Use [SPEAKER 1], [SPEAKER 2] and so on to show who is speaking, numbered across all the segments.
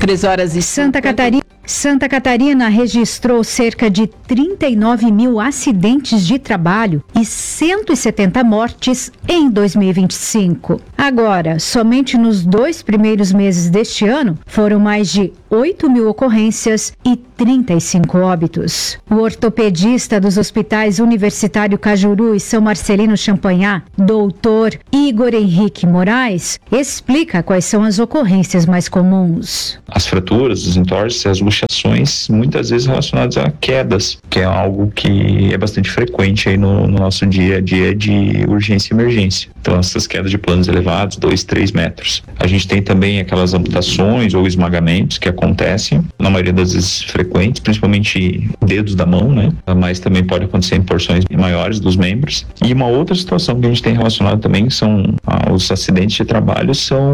[SPEAKER 1] 13h.
[SPEAKER 2] Santa Catarina registrou cerca de 39 mil acidentes de trabalho e 170 mortes em 2025. Agora, somente nos 2 primeiros meses deste ano, foram mais de 8 mil ocorrências e 35 óbitos. O ortopedista dos hospitais Universitário Cajuru e São Marcelino Champagnat, doutor Igor Henrique Moraes, explica quais são as ocorrências mais comuns.
[SPEAKER 3] As fraturas, os entorses, as luxações, muitas vezes relacionadas a quedas, que é algo que é bastante frequente aí no nosso dia a dia de urgência e emergência. Então, essas quedas de planos elevados, 2, 3 metros. A gente tem também aquelas amputações ou esmagamentos que acontecem, na maioria das vezes frequentes, principalmente dedos da mão, né? Mas também pode acontecer em porções maiores dos membros. E uma outra situação que a gente tem relacionado também são os acidentes de trabalho,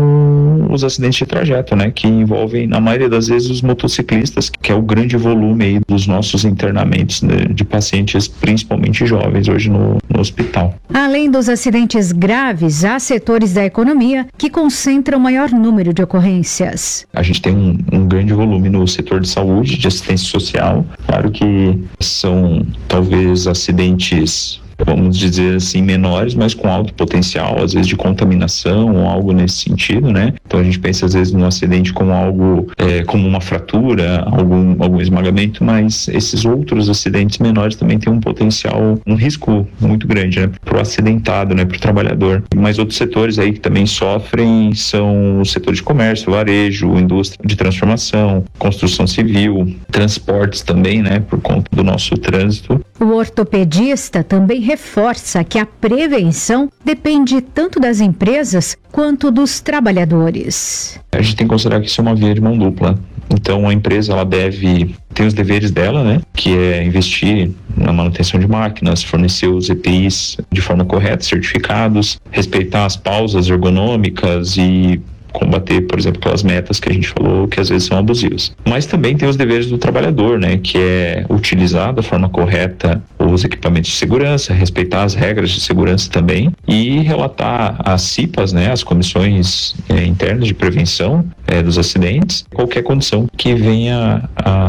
[SPEAKER 3] são os acidentes de trajeto, né? Que envolvem, na maioria das vezes, os motociclistas, que é o grande volume aí dos nossos internamentos, né, de pacientes, principalmente jovens, hoje no hospital.
[SPEAKER 2] Além dos acidentes graves, há setores da economia que concentram o maior número de ocorrências.
[SPEAKER 3] A gente tem um grande volume no setor de saúde, de assistência social. Claro que são talvez acidentes, vamos dizer assim, menores, mas com alto potencial, às vezes de contaminação ou algo nesse sentido, né? Então a gente pensa às vezes no acidente como algo, como uma fratura, algum esmagamento, mas esses outros acidentes menores também têm um potencial, um risco muito grande, né? Para o acidentado, né? Para o trabalhador. Mas outros setores aí que também sofrem são o setor de comércio, varejo, indústria de transformação, construção civil, transportes também, né? Por conta do nosso trânsito.
[SPEAKER 2] O ortopedista também reforça que a prevenção depende tanto das empresas quanto dos trabalhadores.
[SPEAKER 3] A gente tem que considerar que isso é uma via de mão dupla. Então a empresa ela tem os deveres dela, né? Que é investir na manutenção de máquinas, fornecer os EPIs de forma correta, certificados, respeitar as pausas ergonômicas e combater, por exemplo, aquelas metas que a gente falou que às vezes são abusivas. Mas também tem os deveres do trabalhador, né? Que é utilizar da forma correta os equipamentos de segurança, respeitar as regras de segurança também e relatar às CIPAs, né? As comissões internas de prevenção dos acidentes, qualquer condição que venha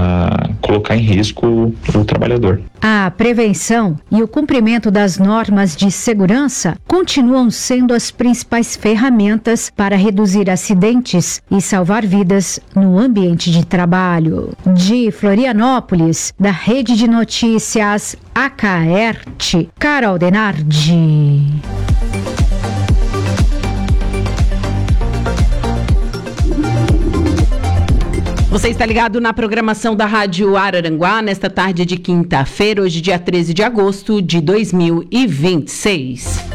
[SPEAKER 3] a colocar em risco o trabalhador.
[SPEAKER 2] A prevenção e o cumprimento das normas de segurança continuam sendo as principais ferramentas para reduzir acidentes e salvar vidas no ambiente de trabalho. De Florianópolis, da Rede de Notícias Acaerte, Carol Denardi.
[SPEAKER 1] Você está ligado na programação da Rádio Araranguá nesta tarde de quinta-feira, hoje dia 13 de agosto de 2026.